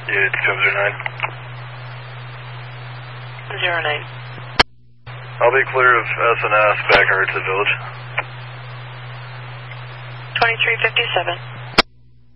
Yeah, it's 209. 09. I'll be clear of S&S back over to the village. 2357.